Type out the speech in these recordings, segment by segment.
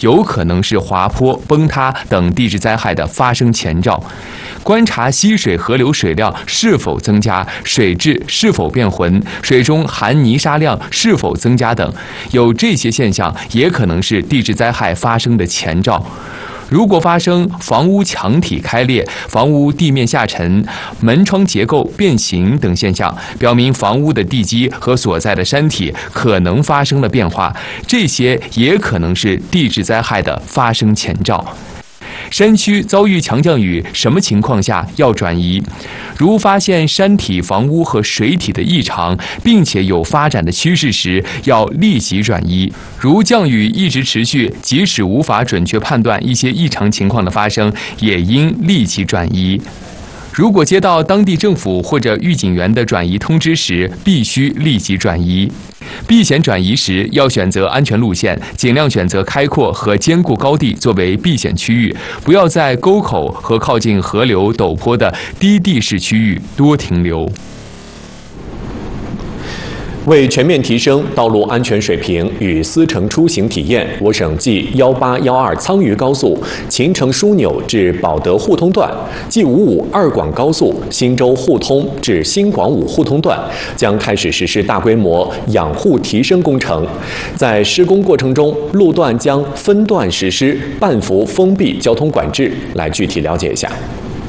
有可能是滑坡、崩塌等地质灾害的发生前兆。观察溪水、河流水量是否增加，水质是否变浑，水中含泥沙量是否增加等，有这些现象，也可能是地质灾害发生的前兆。如果发生房屋墙体开裂、房屋地面下沉、门窗结构变形等现象，表明房屋的地基和所在的山体可能发生了变化，这些也可能是地质灾害的发生前兆。山区遭遇强降雨，什么情况下要转移？如发现山体、房屋和水体的异常，并且有发展的趋势时，要立即转移。如降雨一直持续，即使无法准确判断一些异常情况的发生，也应立即转移。如果接到当地政府或者预警员的转移通知时，必须立即转移。避险转移时要选择安全路线，尽量选择开阔和坚固高地作为避险区域，不要在沟口和靠近河流陡坡的低地势区域多停留。 为全面提升道路安全水平与司乘出行体验，我省继1812苍渝高速秦城枢纽至保德互通段，继55二广高速新州互通至新广武互通段，将开始实施大规模养护提升工程。在施工过程中，路段将分段实施半幅封闭交通管制。来具体了解一下。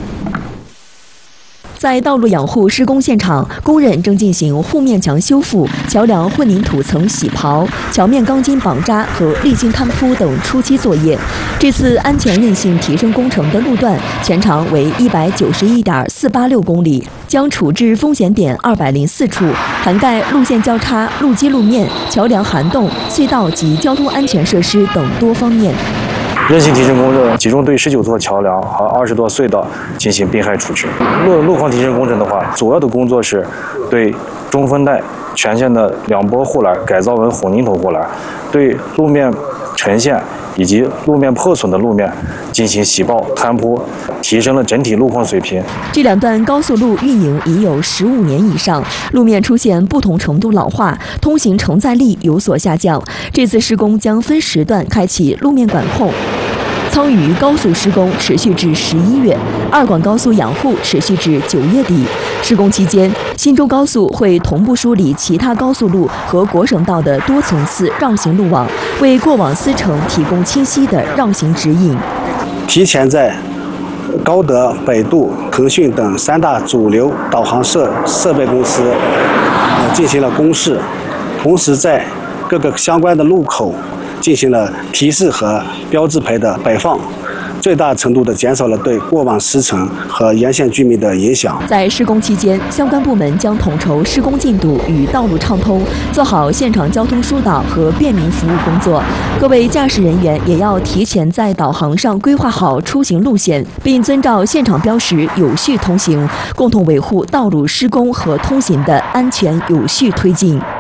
在道路养护施工现场，工人正进行护面墙修复、桥梁混凝土层洗刨、桥面钢筋绑扎和沥青摊铺等初期作业。这次安全韧性提升工程的路段全长为191.486公里，将处置风险点204处，涵盖路线交叉、路基路面、桥梁涵洞、隧道及交通安全设施等多方面。 韧性提升工程集中对19座桥梁和20多隧道进行滨海处置。路况提升工程的话，主要的工作是对中分带全线的两拨护栏改造为混凝土护栏，对路面沉陷以及路面破损的路面进行洗刨摊铺，提升了整体路况水平。 这两段高速路运营已有15年以上，路面出现不同程度老化，通行承载力有所下降。这次施工将分时段开启路面管控。苍渝高速施工持续至11月，二广高速养护持续至9月底。施工期间，新州高速会同步梳理其他高速路和国省道的多层次绕行路网，为过往司乘提供清晰的绕行指引。 提前在高德、北渡、腾讯等3大主流导航设备公司进行了公示，同时在各个相关的路口进行了提示和标志牌的摆放，最大程度地减少了对过往司乘和沿线居民的影响。 在施工期间，相关部门将统筹施工进度与道路畅通，做好现场交通疏导和便民服务工作。各位驾驶人员也要提前在导航上规划好出行路线，并遵照现场标识有序通行，共同维护道路施工和通行的安全有序推进。